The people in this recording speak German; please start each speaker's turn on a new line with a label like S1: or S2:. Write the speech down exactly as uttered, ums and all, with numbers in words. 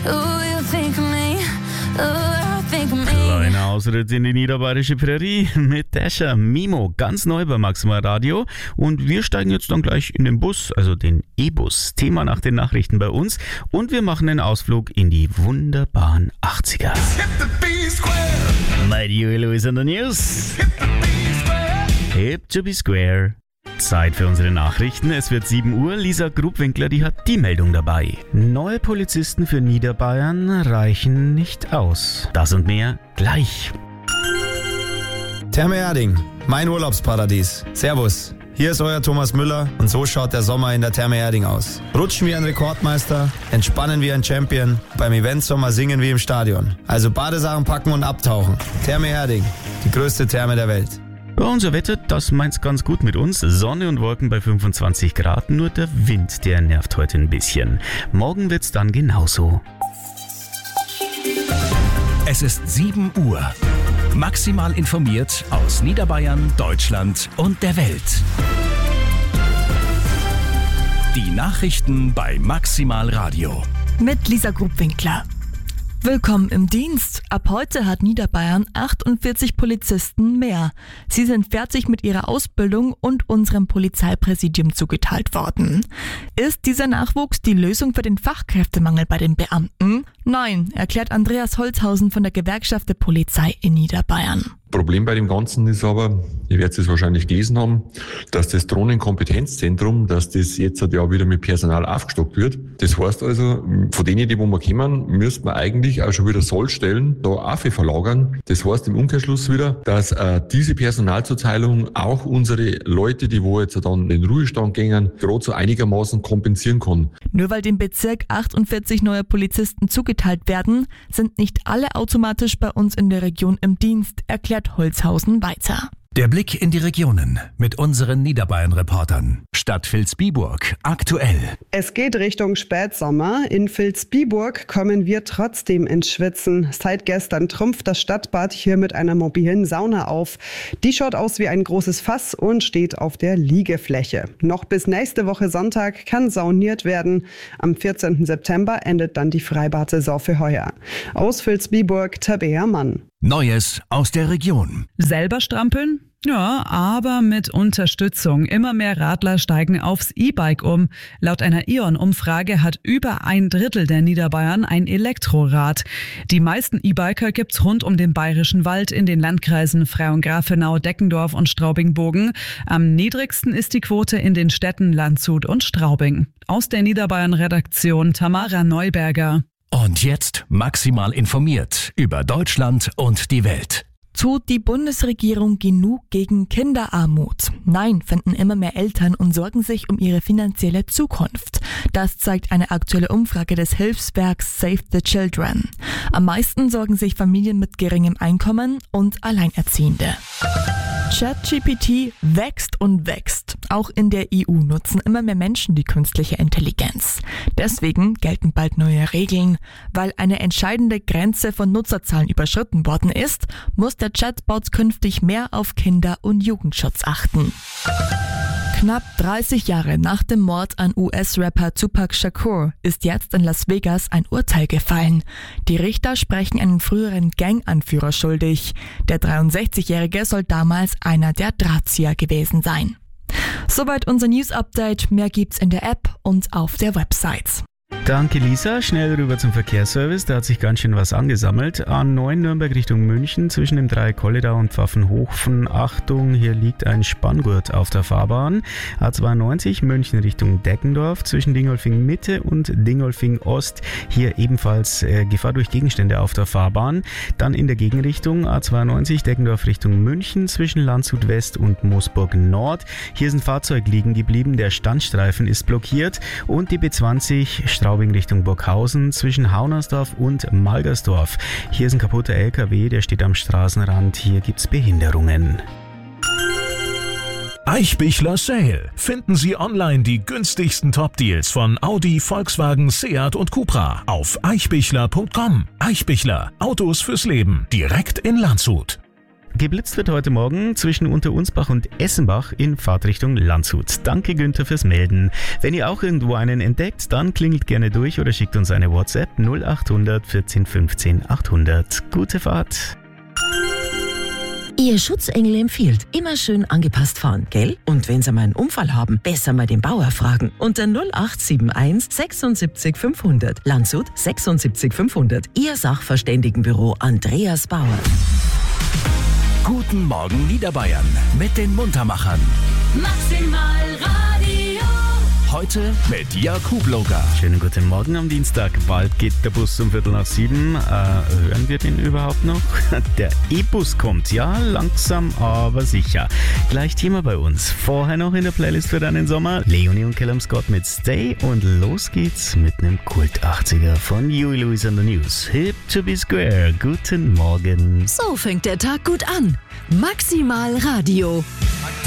S1: Ooh, you think of me. Ooh, I think of me.
S2: Kleiner Ausritt in die niederbayerische Prärie mit Dasher Mimo, ganz neu bei Maximal Radio. Und wir steigen jetzt dann gleich in den Bus, also den E-Bus. Thema nach den Nachrichten bei uns. Und wir machen einen Ausflug in die wunderbaren achtziger. My dear Louis in the News. Hip to be square. Zeit für unsere Nachrichten. Es wird sieben Uhr. Lisa Grubwinkler, die hat die Meldung dabei. Neue Polizisten für Niederbayern reichen nicht aus. Das und mehr gleich.
S3: Therme Erding, mein Urlaubsparadies. Servus, hier ist euer Thomas Müller und so schaut der Sommer in der Therme Erding aus. Rutschen wie ein Rekordmeister, entspannen wie ein Champion, beim Eventsommer singen wie im Stadion. Also Badesachen packen und abtauchen. Therme Erding, die größte Therme der Welt.
S2: Ja, unser Wetter, das meint's ganz gut mit uns. Sonne und Wolken bei fünfundzwanzig Grad, nur der Wind, der nervt heute ein bisschen. Morgen wird's dann genauso.
S4: Es ist sieben Uhr. Maximal informiert aus Niederbayern, Deutschland und der Welt. Die Nachrichten bei Maximal Radio.
S5: Mit Lisa Grubwinkler. Willkommen im Dienst. Ab heute hat Niederbayern achtundvierzig Polizisten mehr. Sie sind fertig mit ihrer Ausbildung und unserem Polizeipräsidium zugeteilt worden. Ist dieser Nachwuchs die Lösung für den Fachkräftemangel bei den Beamten? Nein, erklärt Andreas Holzhausen von der Gewerkschaft der Polizei in Niederbayern.
S6: Problem bei dem Ganzen ist aber, ihr werdet es wahrscheinlich gelesen haben, dass das Drohnenkompetenzzentrum, dass das jetzt ja wieder mit Personal aufgestockt wird. Das heißt also, von denen, die wo wir kommen, müsste man eigentlich auch schon wieder Sollstellen da auch verlagern. Das heißt im Umkehrschluss wieder, dass äh, diese Personalzuteilung auch unsere Leute, die wo jetzt dann in den Ruhestand gehen, gerade so einigermaßen kompensieren kann.
S5: Nur weil dem Bezirk achtundvierzig neue Polizisten zugeteilt werden, sind nicht alle automatisch bei uns in der Region im Dienst, erklärt Holzhausen weiter.
S4: Der Blick in die Regionen mit unseren Niederbayern-Reportern. Stadt Vilsbiburg aktuell.
S7: Es geht Richtung Spätsommer. In Vilsbiburg kommen wir trotzdem ins Schwitzen. Seit gestern trumpft das Stadtbad hier mit einer mobilen Sauna auf. Die schaut aus wie ein großes Fass und steht auf der Liegefläche. Noch bis nächste Woche Sonntag kann sauniert werden. Am vierzehnten September endet dann die Freibad-Saison für heuer. Aus Vilsbiburg, Tabea Mann.
S4: Neues aus der Region.
S8: Selber strampeln? Ja, aber mit Unterstützung. Immer mehr Radler steigen aufs E-Bike um. Laut einer E O N-Umfrage hat über ein Drittel der Niederbayern ein Elektrorad. Die meisten E-Biker gibt's rund um den Bayerischen Wald in den Landkreisen Frauengrafenau, Deckendorf und Straubing-Bogen. Am niedrigsten ist die Quote in den Städten Landshut und Straubing. Aus der Niederbayern-Redaktion Tamara Neuberger.
S4: Und jetzt maximal informiert über Deutschland und die Welt.
S5: Tut die Bundesregierung genug gegen Kinderarmut? Nein, finden immer mehr Eltern und sorgen sich um ihre finanzielle Zukunft. Das zeigt eine aktuelle Umfrage des Hilfswerks Save the Children. Am meisten sorgen sich Familien mit geringem Einkommen und Alleinerziehende. ChatGPT wächst und wächst. Auch in der E U nutzen immer mehr Menschen die künstliche Intelligenz. Deswegen gelten bald neue Regeln. Weil eine entscheidende Grenze von Nutzerzahlen überschritten worden ist, muss der Chatbot künftig mehr auf Kinder- und Jugendschutz achten. Knapp dreißig Jahre nach dem Mord an U S-Rapper Tupac Shakur ist jetzt in Las Vegas ein Urteil gefallen. Die Richter sprechen einen früheren Gang-Anführer schuldig. Der dreiundsechzigjährige soll damals einer der Drahtzieher gewesen sein. Soweit unser News-Update. Mehr gibt's in der App und auf der Website.
S2: Danke Lisa, schnell rüber zum Verkehrsservice, da hat sich ganz schön was angesammelt. A neun Nürnberg Richtung München zwischen dem Dreieck Kolledau und Pfaffenhofen. Achtung, hier liegt ein Spanngurt auf der Fahrbahn. A zweiundneunzig München Richtung Deckendorf zwischen Dingolfing Mitte und Dingolfing Ost. Hier ebenfalls äh, Gefahr durch Gegenstände auf der Fahrbahn. Dann in der Gegenrichtung A zweiundneunzig Deckendorf Richtung München zwischen Landshut West und Moosburg Nord. Hier ist ein Fahrzeug liegen geblieben, der Standstreifen ist blockiert und die B zwanzig Straubing Richtung Burghausen zwischen Haunersdorf und Malgersdorf. Hier ist ein kaputter L K W, der steht am Straßenrand. Hier gibt's Behinderungen.
S9: Eichbichler Sale. Finden Sie online die günstigsten Top-Deals von Audi, Volkswagen, Seat und Cupra auf eichbichler punkt com. Eichbichler. Autos fürs Leben. Direkt in Landshut.
S2: Geblitzt wird heute Morgen zwischen Unterunsbach und Essenbach in Fahrtrichtung Landshut. Danke Günther fürs Melden. Wenn ihr auch irgendwo einen entdeckt, dann klingelt gerne durch oder schickt uns eine WhatsApp null acht hundert vierzehn fünfzehn achthundert. Gute Fahrt.
S10: Ihr Schutzengel empfiehlt, immer schön angepasst fahren, gell? Und wenn Sie mal einen Unfall haben, besser mal den Bauer fragen. Unter null acht sieben eins sechsundsiebzig fünfhundert. Landshut sechsundsiebzig fünfhundert. Ihr Sachverständigenbüro Andreas Bauer.
S4: Guten Morgen Niederbayern mit den Muntermachern.
S1: Maximal Radio.
S4: Heute mit Jakub Loga.
S2: Schönen guten Morgen am Dienstag. Bald geht der Bus um Viertel nach sieben. Äh, hören wir den überhaupt noch? Der E-Bus kommt, ja, langsam, aber sicher. Gleich Thema bei uns. Vorher noch in der Playlist für deinen Sommer Leonie und Callum Scott mit Stay und los geht's mit einem Kult-achtziger von Huey Lewis and the News. Hip to be square. Guten Morgen.
S11: So fängt der Tag gut an. Maximal Radio.